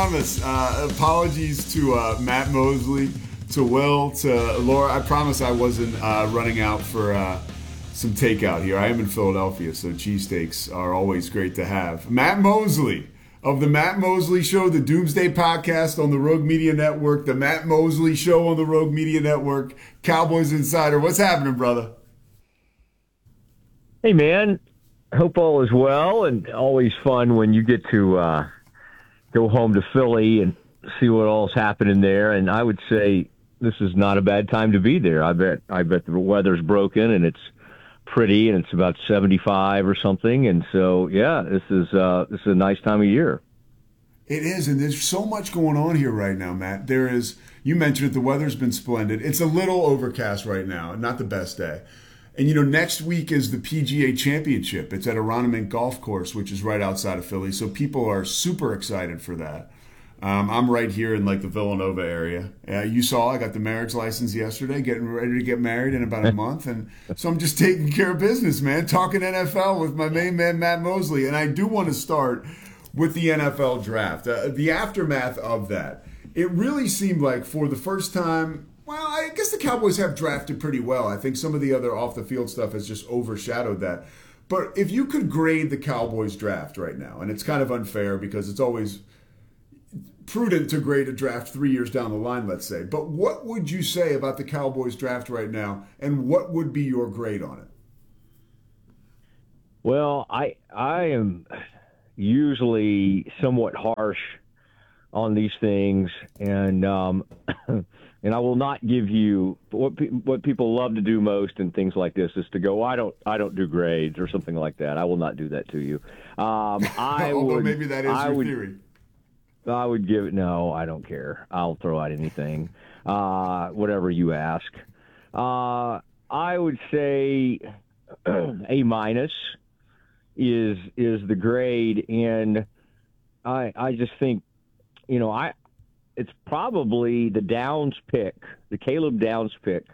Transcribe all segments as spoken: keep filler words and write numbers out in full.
promise. Uh, apologies to uh, Matt Mosley, to Will, to Laura. I promise I wasn't uh, running out for uh, some takeout here. I am in Philadelphia, so cheesesteaks are always great to have. Matt Mosley of the Matt Mosley Show, the Doomsday Podcast on the Rogue Media Network, the Matt Mosley Show on the Rogue Media Network, Cowboys Insider. What's happening, brother? Hey, man. Hope all is well, and always fun when you get to uh, go home to Philly and see what all's happening there. And I would say this is not a bad time to be there. I bet I bet the weather's broken and it's pretty and it's about seventy-five or something. And so, yeah, this is uh, this is a nice time of year. It is, and there's so much going on here right now, Matt. There is, you mentioned it, the weather's been splendid. It's a little overcast right now, not the best day. And, you know, next week is the P G A Championship. It's at Aronimink Golf Course, which is right outside of Philly. So people are super excited for that. Um, I'm right here in, like, the Villanova area. Uh, you saw I got the marriage license yesterday, getting ready to get married in about a month. And so I'm just taking care of business, man, talking N F L with my main man, Matt Mosley. And I do want to start with the N F L draft. Uh, the aftermath of that, it really seemed like for the first time – well, I guess the Cowboys have drafted pretty well. I think some of the other off-the-field stuff has just overshadowed that. But if you could grade the Cowboys draft right now, and it's kind of unfair because it's always prudent to grade a draft three years down the line, let's say. But what would you say about the Cowboys draft right now, and what would be your grade on it? Well, I I am usually somewhat harsh on these things, and um, and I will not give you what pe- what people love to do most in things like this is to go, I don't I don't do grades or something like that. I will not do that to you. Um, I Although would, maybe that is I your would, theory. I would give it. No, I don't care. I'll throw out anything, uh, whatever you ask. Uh, I would say A minus is is the grade, and I I just think. You know, I it's probably the Downs pick, the Caleb Downs pick,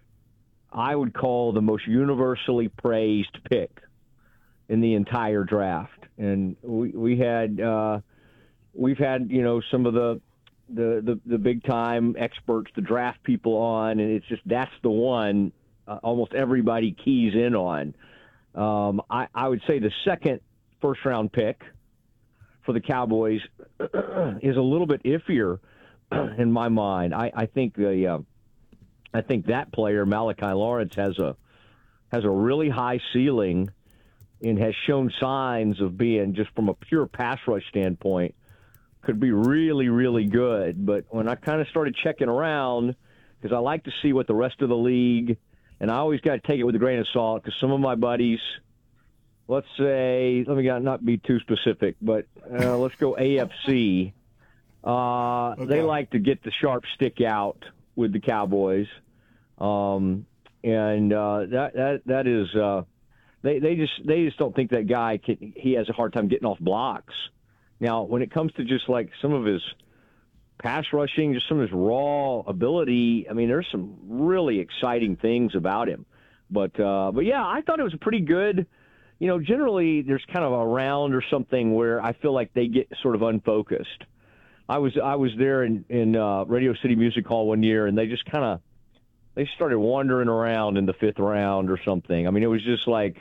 I would call the most universally praised pick in the entire draft. And we we had uh, we've had, you know, some of the the, the, the big time experts, the draft people on, and it's just that's the one uh, almost everybody keys in on. Um, I, I would say the second first round pick for the Cowboys is a little bit iffier in my mind. I, I think the uh, I think that player Malachi Lawrence has a has a really high ceiling and has shown signs of being, just from a pure pass rush standpoint, could be really really good. But when I kind of started checking around, because I like to see what the rest of the league, and I always got to take it with a grain of salt because some of my buddies. Let's say, let me not be too specific, but uh, let's go A F C. Uh, okay. They like to get the sharp stick out with the Cowboys, um, and uh, that that that is uh, they they just they just don't think that guy can. He has a hard time getting off blocks. Now, when it comes to just like some of his pass rushing, just some of his raw ability, I mean, there's some really exciting things about him. But uh, but yeah, I thought it was a pretty good. You know, generally there's kind of a round or something where I feel like they get sort of unfocused. I was I was there in, in uh, Radio City Music Hall one year, and they just kind of they started wandering around in the fifth round or something. I mean, it was just like,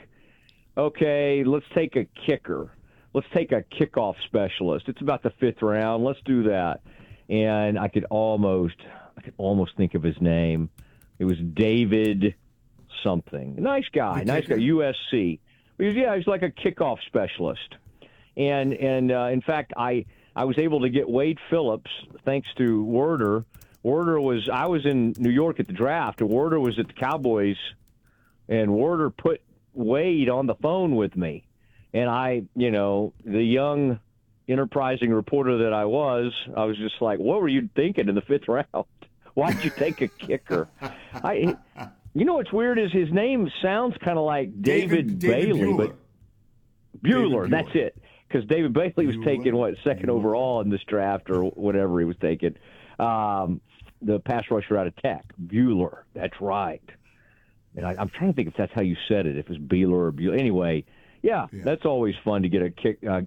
okay, let's take a kicker. Let's take a kickoff specialist. It's about the fifth round. Let's do that. And I could almost I could almost think of his name. It was David something. Nice guy, nice guy, U S C. Because, yeah, he's like a kickoff specialist. And, and uh, in fact, I I was able to get Wade Phillips, thanks to Werder. Werder was – I was in New York at the draft, and Werder was at the Cowboys, and Werder put Wade on the phone with me. And I, you know, the young, enterprising reporter that I was, I was just like, what were you thinking in the fifth round? Why'd you take a kicker? I – You know what's weird is his name sounds kind of like David, David, David Bailey, Bueller. but Bueller, that's it. Because David Bailey was Bueller. taken, what, second Bueller. overall in this draft or whatever he was taken. Um, the pass rusher out of Tech, Bueller, that's right. And I, I'm trying to think if that's how you said it, if it's Bueller or Bueller. Anyway, yeah, yeah, that's always fun to get a kick, uh, a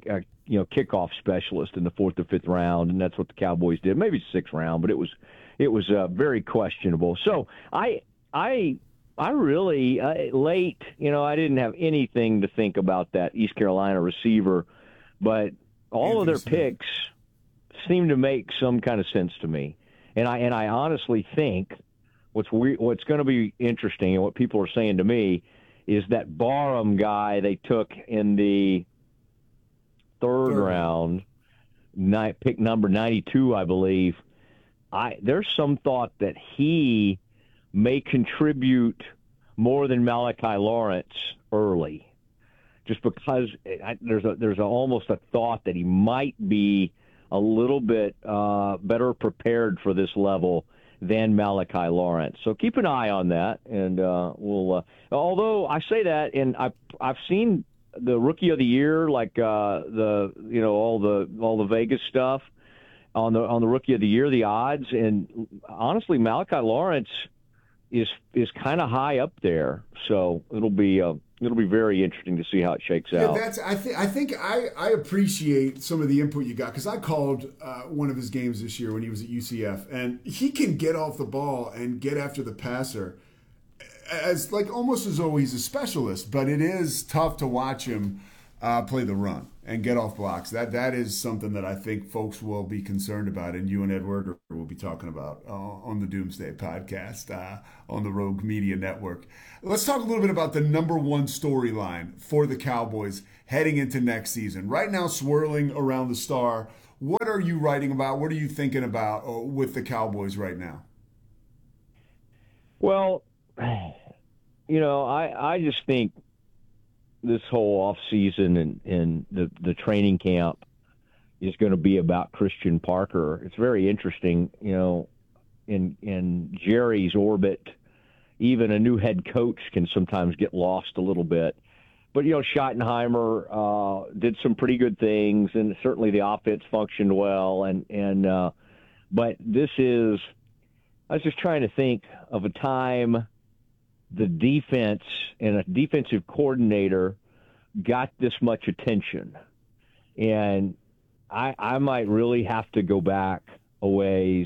you know, kickoff specialist in the fourth or fifth round, and that's what the Cowboys did. Maybe sixth round, but it was it was uh, very questionable. So I I I really uh, late, you know, I didn't have anything to think about that East Carolina receiver, but all of their picks seem to make some kind of sense to me, and I and I honestly think what's we, what's going to be interesting and what people are saying to me is that Barham guy they took in the third, third. round, night, pick number ninety-two, I believe. I there's some thought that he may contribute more than Malachi Lawrence early, just because I, there's a there's a, almost a thought that he might be a little bit uh, better prepared for this level than Malachi Lawrence. So keep an eye on that, and uh, we'll. Uh, although I say that, and I've I've seen the Rookie of the Year, like uh, the you know all the all the Vegas stuff on the on the Rookie of the Year, the odds, and honestly, Malachi Lawrence is is kind of high up there. So it'll be uh, it'll be very interesting to see how it shakes yeah, out. That's I think I think I, I appreciate some of the input you got, because I called uh, one of his games this year when he was at U C F, and he can get off the ball and get after the passer as like almost as though he's a specialist. But it is tough to watch him uh, play the run and get off blocks. That that is something that I think folks will be concerned about, and you and Ed Werder will be talking about uh, on the Doomsday podcast uh, on the Rogue Media Network. Let's talk a little bit about the number one storyline for the Cowboys heading into next season. Right now, swirling around the Star, what are you writing about? What are you thinking about uh, with the Cowboys right now? Well, you know, I, I just think this whole off season and, and the, the training camp is going to be about Christian Parker. It's very interesting, you know, in in Jerry's orbit, even a new head coach can sometimes get lost a little bit. But, you know, Schottenheimer uh, did some pretty good things, and certainly the offense functioned well. And, and uh, but this is, I was just trying to think of a time the defense and a defensive coordinator got this much attention. And I, I might really have to go back a ways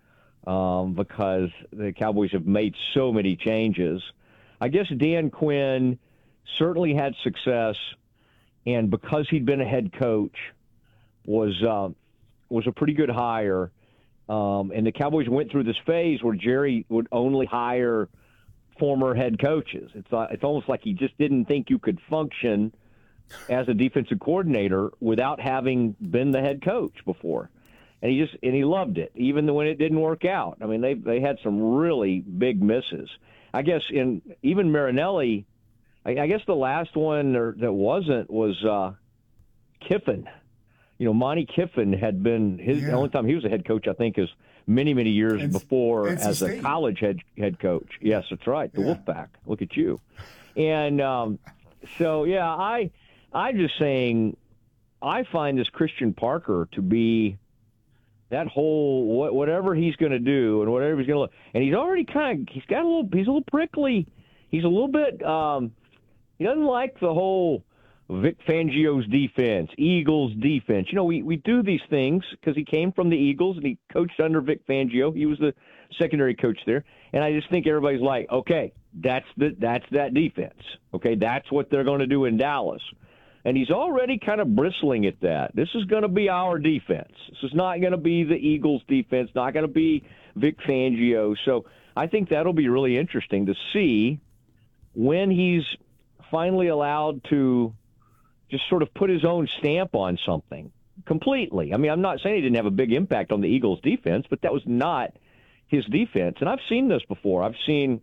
um, because the Cowboys have made so many changes. I guess Dan Quinn certainly had success, and because he'd been a head coach, was uh, was a pretty good hire. Um, and the Cowboys went through this phase where Jerry would only hire former head coaches. It's uh, it's almost like he just didn't think you could function as a defensive coordinator without having been the head coach before. And he just and he loved it, even when it didn't work out. I mean, they they had some really big misses. I guess in even Marinelli, I, I guess the last one there, that wasn't was uh, Kiffin. You know, Monty Kiffin had been his yeah. the only time he was a head coach, I think, is many, many years and, before and as a college head head coach. Yes, that's right. The yeah. Wolfpack. Look at you. And um, so, yeah, I I'm just saying I find this Christian Parker to be that whole whatever he's going to do and whatever he's going to and he's already kind of he's got a little he's a little prickly. He's a little bit um, he doesn't like the whole Vic Fangio's defense, Eagles defense. You know, we, we do these things because he came from the Eagles and he coached under Vic Fangio. He was the secondary coach there. And I just think everybody's like, okay, that's the that's that defense. Okay, that's what they're going to do in Dallas. And he's already kind of bristling at that. This is going to be our defense. This is not going to be the Eagles defense, not going to be Vic Fangio. So I think that'll be really interesting to see when he's finally allowed to just sort of put his own stamp on something completely. I mean, I'm not saying he didn't have a big impact on the Eagles defense, but that was not his defense. And I've seen this before. I've seen,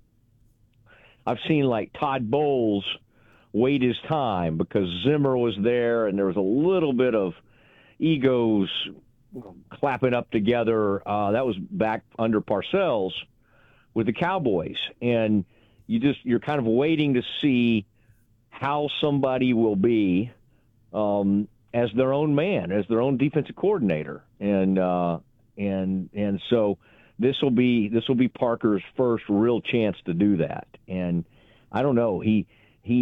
I've seen like Todd Bowles wait his time because Zimmer was there and there was a little bit of egos clapping up together. Uh, that was back under Parcells with the Cowboys. And you just, you're kind of waiting to see how somebody will be um, as their own man, as their own defensive coordinator. And, uh, and, and so this will be, this will be Parker's first real chance to do that. And I don't know, he, he,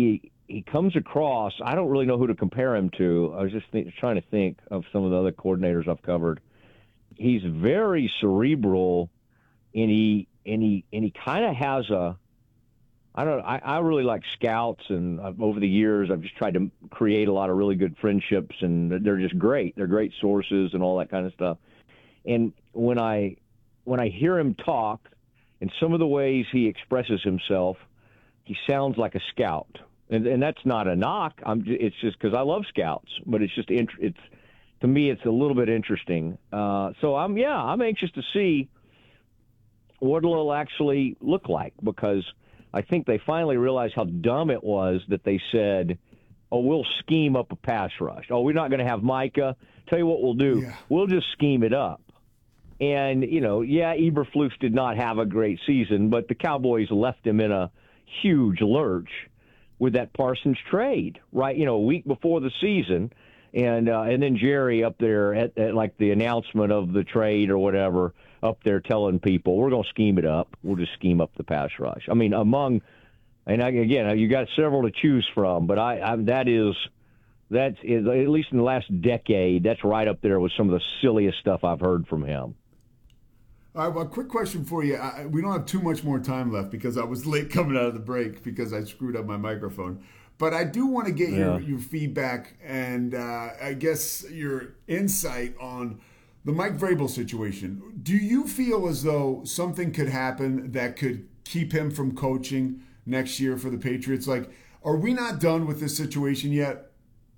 he comes across. I don't really know who to compare him to. I was just think, trying to think of some of the other coordinators I've covered. He's very cerebral, and he and he and he kind of has a. I don't. I, I really like scouts, and I've, over the years, I've just tried to create a lot of really good friendships, and they're just great. They're great sources and all that kind of stuff. And when I when I hear him talk, and some of the ways he expresses himself, he sounds like a scout, and and that's not a knock. I'm. It's just because I love scouts, but it's just int- it's to me it's a little bit interesting. Uh, so I'm yeah I'm anxious to see what it'll actually look like, because I think they finally realized how dumb it was that they said, oh, we'll scheme up a pass rush. Oh, we're not going to have Micah. Tell you what we'll do. Yeah. We'll just scheme it up. And, you know, yeah, Eberflus did not have a great season, but the Cowboys left him in a huge lurch with that Parsons trade, right? You know, a week before the season. And uh, and then Jerry up there at, at like the announcement of the trade or whatever, up there telling people, we're going to scheme it up. We'll just scheme up the pass rush. I mean, among, and I, again, you got several to choose from, but I, I that is, that's, is, at least in the last decade, that's right up there with some of the silliest stuff I've heard from him. All right, well, a quick question for you. I, we don't have too much more time left because I was late coming out of the break because I screwed up my microphone. But I do want to get yeah. your, your feedback and uh, I guess your insight on the Mike Vrabel situation. Do you feel as though something could happen that could keep him from coaching next year for the Patriots? Like, are we not done with this situation yet?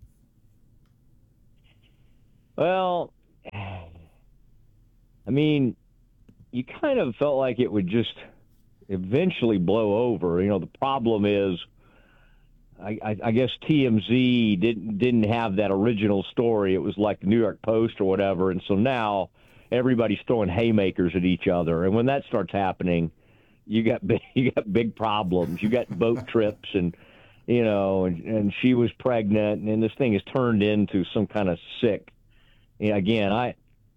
Well, I mean, you kind of felt like it would just eventually blow over. You know, the problem is, I, I, I guess T M Z didn't didn't have that original story. It was like the New York Post or whatever, and so now everybody's throwing haymakers at each other. And when that starts happening, you got big, you got big problems. You got boat trips, and you know, and, and she was pregnant, and this thing has turned into some kind of sick. You know, again, I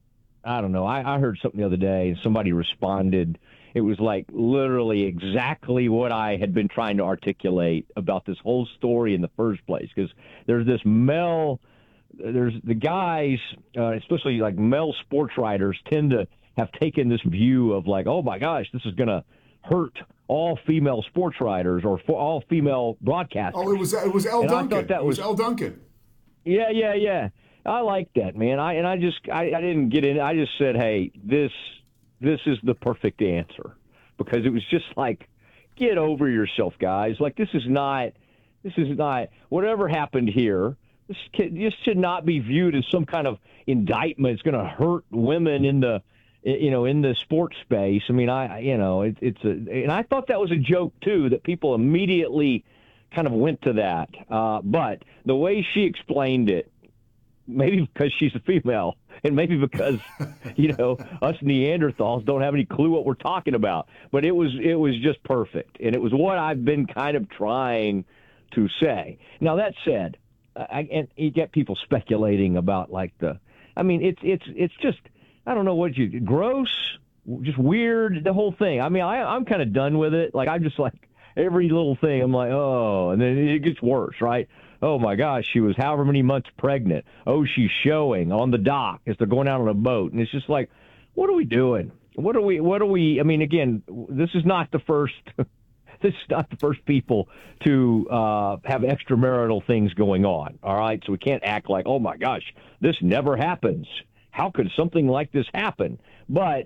I don't know. I, I heard something the other day, and somebody responded. It was like literally exactly what I had been trying to articulate about this whole story in the first place. Because there's this male, there's the guys, uh, especially like male sports writers, tend to have taken this view of like, oh my gosh, this is going to hurt all female sports writers or for all female broadcasters. Oh, it was it was El and Duncan. I thought that it was, was El Duncan. Yeah, yeah, yeah. I like that, man. I and I just I, I didn't get in. I just said, hey, this. This is the perfect answer, because it was just like, get over yourself, guys. Like, this is not, this is not, whatever happened here, this, this should not be viewed as some kind of indictment. It's going to hurt women in the, you know, in the sports space. I mean, I, you know, it, it's a, and I thought that was a joke too, that people immediately kind of went to that. Uh, but the way she explained it, maybe because she's a female, and maybe because, you know, us Neanderthals don't have any clue what we're talking about. But it was it was just perfect, and it was what I've been kind of trying to say. Now, that said, I, and you get people speculating about, like, the – I mean, it's it's it's just – I don't know what you – gross, just weird, the whole thing. I mean, I, I'm kind of done with it. Like, I'm just like – every little thing, I'm like, oh, and then it gets worse, right? Oh, my gosh, she was however many months pregnant. Oh, she's showing on the dock as they're going out on a boat. And it's just like, what are we doing? What are we, what are we, I mean, again, this is not the first, this is not the first people to uh, have extramarital things going on, all right? So we can't act like, oh, my gosh, this never happens. How could something like this happen? But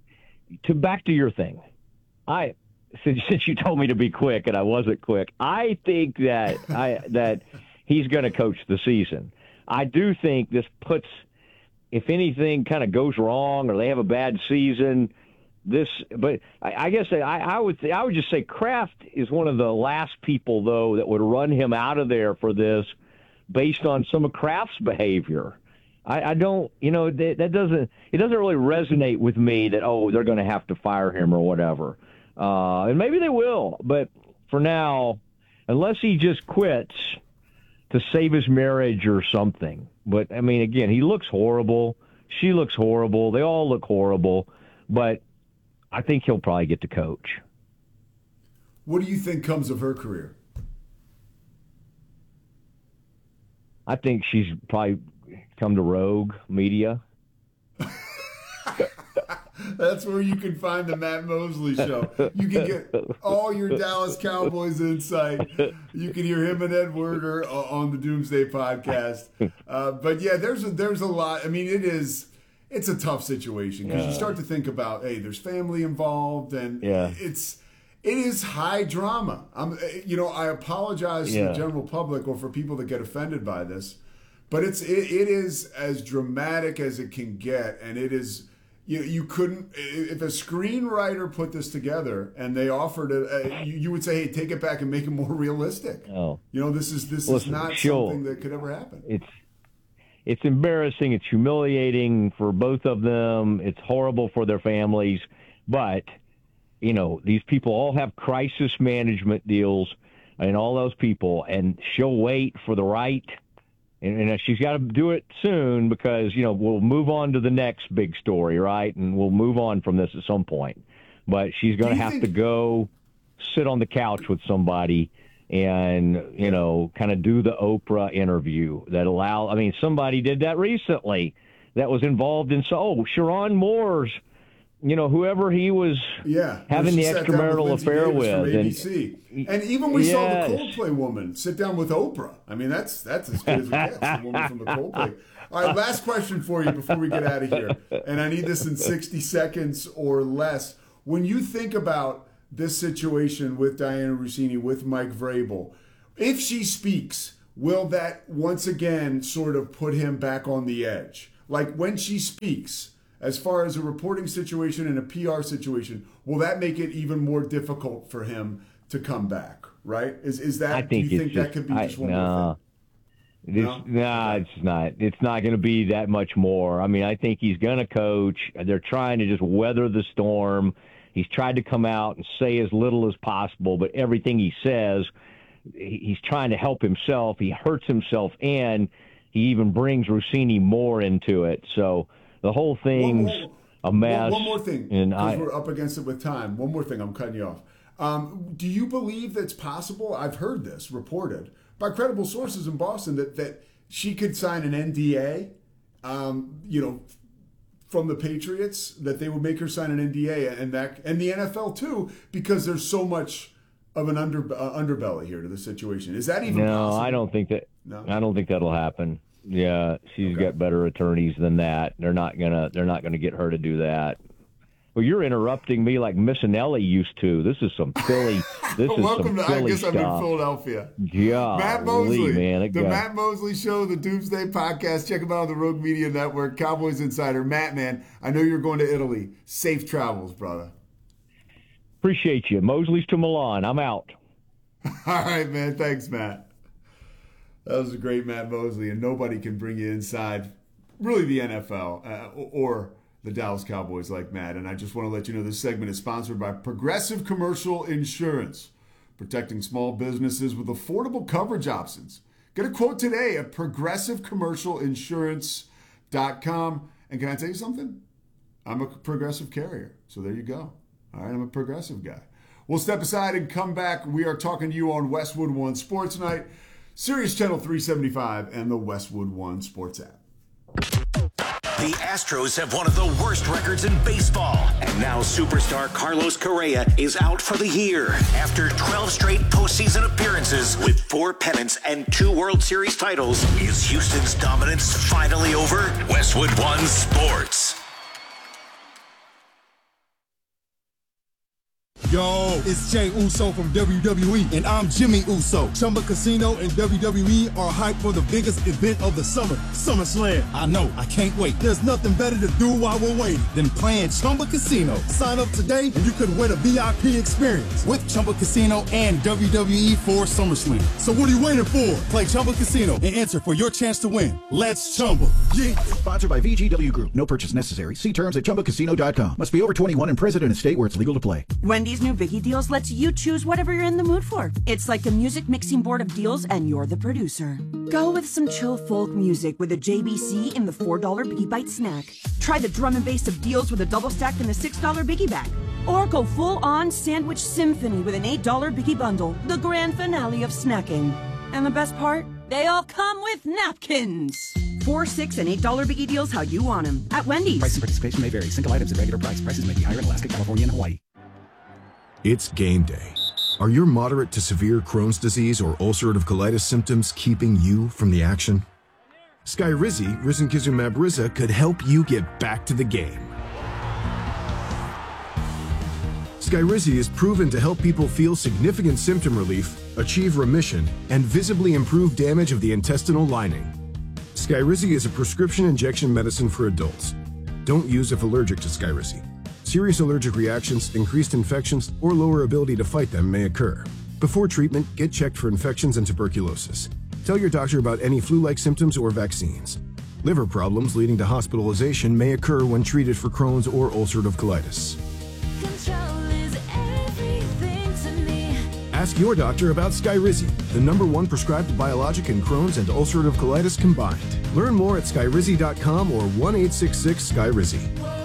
to back to your thing, I, Since, since you told me to be quick and I wasn't quick, I think that I that he's going to coach the season. I do think this puts, if anything kind of goes wrong or they have a bad season, this. But I, I guess I, I would I would just say Kraft is one of the last people though that would run him out of there for this, based on some of Kraft's behavior. I, I don't, you know, that, that doesn't it doesn't really resonate with me that oh they're going to have to fire him or whatever. Uh, and maybe they will, but for now, unless he just quits to save his marriage or something. But, I mean, again, he looks horrible. She looks horrible. They all look horrible. But I think he'll probably get to coach. What do you think comes of her career? I think she's probably come to Rogue Media. That's where you can find the Matt Mosley Show. You can get all your Dallas Cowboys insight. You can hear him and Ed Werder on the Doomsday Podcast. Uh, but yeah, there's a, there's a lot. I mean, it is it's a tough situation because yeah. you start to think about, hey, there's family involved, and yeah. it's it is high drama. I'm, you know, I apologize yeah. to the general public or for people that get offended by this, but it's it, it is as dramatic as it can get, and it is. You, you couldn't, if a screenwriter put this together and they offered it, uh, you, you would say, hey, take it back and make it more realistic. Oh. You know, this is this well, is not sure. something that could ever happen. It's it's embarrassing. It's humiliating for both of them. It's horrible for their families. But, you know, these people all have crisis management deals and all those people, and she'll wait for the right. And, and she's got to do it soon because, you know, we'll move on to the next big story, right? And we'll move on from this at some point. But she's going to have think- to go sit on the couch with somebody and, you know, kind of do the Oprah interview that allow. I mean, somebody did that recently that was involved in, so, oh, Sharon Moore's, you know, whoever he was yeah, having the extramarital with affair Davis with. A B C. And, and even we yes. saw the Coldplay woman sit down with Oprah. I mean, that's that's as good as it gets, the woman from the Coldplay. All right, last question for you before we get out of here. And I need this in sixty seconds or less. When you think about this situation with Diana Russini, with Mike Vrabel, if she speaks, will that once again sort of put him back on the edge? Like when she speaks, as far as a reporting situation and a P R situation, will that make it even more difficult for him to come back? Right? Is is that? I think do you it's think just, that could be I, just one no. more thing? This, no, nah, okay. it's not. It's not going to be that much more. I mean, I think he's going to coach. They're trying to just weather the storm. He's tried to come out and say as little as possible, but everything he says, he's trying to help himself. He hurts himself, and he even brings Russini more into it. So the whole thing's more, a mess. One, one more thing, because we're up against it with time. One more thing, I'm cutting you off. Um, do you believe that's possible? I've heard this reported by credible sources in Boston that, that she could sign an N D A, um, you know, from the Patriots, that they would make her sign an N D A, and that and the N F L too, because there's so much of an under uh, underbelly here to the situation. Is that even no, possible? I don't think that. No, I don't think that'll happen. Yeah, she's okay. got better attorneys than that. They're not gonna. They're not gonna get her to do that. Well, you're interrupting me like Missinelli used to. This is some Philly. This is Welcome some to, Philly I guess stuff. I'm in Philadelphia. Yeah, Matt Mosley, man, the guy. Matt Mosley Show, the Doomsday Podcast. Check him out on the Rogue Media Network. Cowboys Insider. Matt, man, I know you're going to Italy. Safe travels, brother. Appreciate you. Mosley's to Milan. I'm out. All right, man. Thanks, Matt. That was a great Matt Mosley, and nobody can bring you inside, really, the N F L uh, or the Dallas Cowboys like Matt. And I just want to let you know this segment is sponsored by Progressive Commercial Insurance, protecting small businesses with affordable coverage options. Get a quote today at progressive commercial insurance dot com. And can I tell you something? I'm a Progressive carrier, so there you go. All right, I'm a Progressive guy. We'll step aside and come back. We are talking to you on Westwood One Sports Night, Sirius Channel three seventy-five, and the Westwood One Sports app. The Astros have one of the worst records in baseball. And now superstar Carlos Correa is out for the year after twelve straight postseason appearances with four pennants and two World Series titles. Is Houston's dominance finally over? Westwood One Sports. Yo, it's Jey Uso from W W E, and I'm Jimmy Uso. Chumba Casino and W W E are hyped for the biggest event of the summer, SummerSlam. I know, I can't wait. There's nothing better to do while we're waiting than playing Chumba Casino. Sign up today, and you could win a V I P experience with Chumba Casino and W W E for SummerSlam. So what are you waiting for? Play Chumba Casino and enter for your chance to win. Let's Chumba. Yeah. Sponsored by V G W Group. No purchase necessary. See terms at chumba casino dot com. Must be over twenty-one and present in a state where it's legal to play. Wendy's new Biggie Deals lets you choose whatever you're in the mood for. It's like a music mixing board of deals, and you're the producer. Go with some chill folk music with a J B C in the four dollar Biggie Bite snack. Try the drum and bass of deals with a double stack in the six dollar Biggie Bag. Or go full-on sandwich symphony with an eight dollar Biggie Bundle, the grand finale of snacking. And the best part? They all come with napkins. Four, six, and eight dollar biggie deals how you want them at Wendy's. Price and participation may vary. Single items at regular price. Prices may be higher in Alaska, California, and Hawaii. It's game day. Are your moderate to severe Crohn's disease or ulcerative colitis symptoms keeping you from the action? Skyrizi, risankizumab Riza, could help you get back to the game. Skyrizi is proven to help people feel significant symptom relief, achieve remission, and visibly improve damage of the intestinal lining. Skyrizi is a prescription injection medicine for adults. Don't use if allergic to Skyrizi. Serious allergic reactions, increased infections, or lower ability to fight them may occur. Before treatment, get checked for infections and tuberculosis. Tell your doctor about any flu-like symptoms or vaccines. Liver problems leading to hospitalization may occur when treated for Crohn's or ulcerative colitis. Ask your doctor about Skyrizi, the number one prescribed biologic in Crohn's and ulcerative colitis combined. Learn more at skyrizi dot com or one eight six six Skyrizi.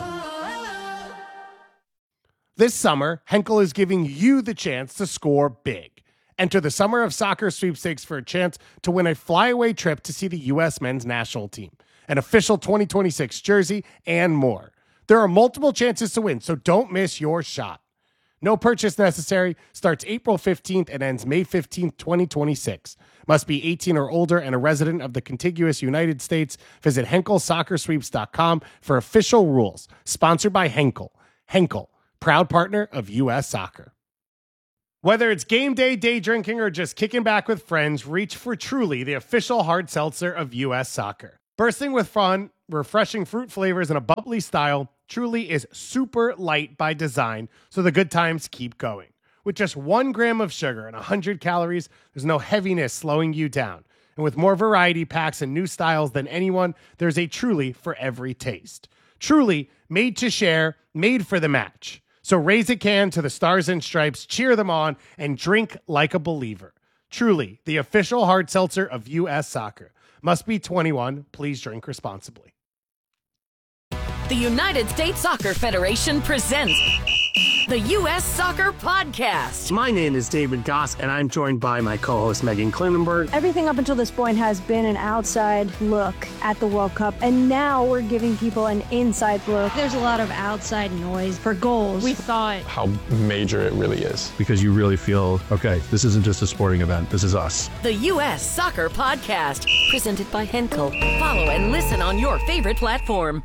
This summer, Henkel is giving you the chance to score big. Enter the Summer of Soccer sweepstakes for a chance to win a flyaway trip to see the U S men's national team, an official twenty twenty-six jersey, and more. There are multiple chances to win, so don't miss your shot. No purchase necessary, starts April fifteenth and ends May fifteenth, twenty twenty-six. Must be eighteen or older and a resident of the contiguous United States. Visit henkel soccer sweeps dot com for official rules. Sponsored by Henkel. Henkel, proud partner of U S Soccer. Whether it's game day, day drinking, or just kicking back with friends, reach for Truly, the official hard seltzer of U S Soccer. Bursting with fun, refreshing fruit flavors, and a bubbly style, Truly is super light by design, so the good times keep going. With just one gram of sugar and one hundred calories, there's no heaviness slowing you down. And with more variety packs and new styles than anyone, there's a Truly for every taste. Truly, made to share, made for the match. So raise a can to the Stars and Stripes, cheer them on, and drink like a believer. Truly, the official hard seltzer of U S Soccer. Must be twenty-one. Please drink responsibly. The United States Soccer Federation presents the U S Soccer Podcast. My name is David Goss, and I'm joined by my co-host Megan Klinenberg. Everything up until this point has been an outside look at the World Cup, and now we're giving people an inside look. There's a lot of outside noise for goals. We thought how major it really is. Because you really feel, okay, this isn't just a sporting event, this is us. The U S Soccer Podcast, presented by Henkel. Follow and listen on your favorite platform.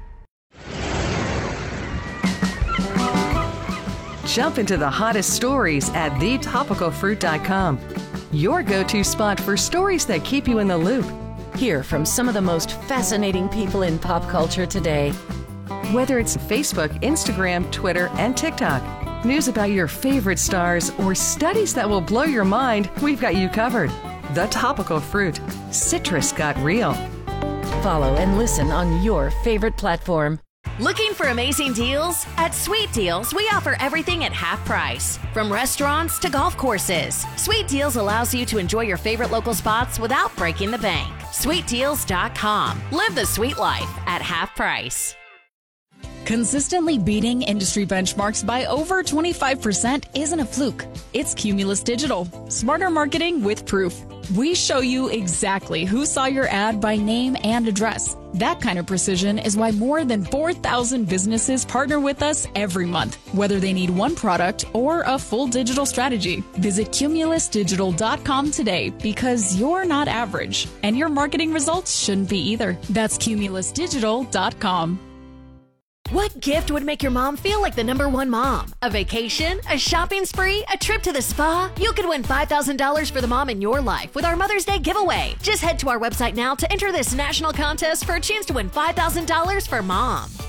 Jump into the hottest stories at the topical fruit dot com. Your go-to spot for stories that keep you in the loop. Hear from some of the most fascinating people in pop culture today. Whether it's Facebook, Instagram, Twitter, and TikTok, news about your favorite stars, or studies that will blow your mind, we've got you covered. The Topical Fruit. Citrus got real. Follow and listen on your favorite platform. Looking for amazing deals? At Sweet Deals, we offer everything at half price. From restaurants to golf courses, Sweet Deals allows you to enjoy your favorite local spots without breaking the bank. sweet deals dot com. Live the sweet life at half price. Consistently beating industry benchmarks by over twenty-five percent isn't a fluke. It's Cumulus Digital. Smarter marketing with proof. We show you exactly who saw your ad by name and address. That kind of precision is why more than four thousand businesses partner with us every month, whether they need one product or a full digital strategy. Visit cumulus digital dot com today, because you're not average, and your marketing results shouldn't be either. That's cumulus digital dot com. What gift would make your mom feel like the number one mom? A vacation? A shopping spree? A trip to the spa? You could win five thousand dollars for the mom in your life with our Mother's Day giveaway. Just head to our website now to enter this national contest for a chance to win five thousand dollars for mom.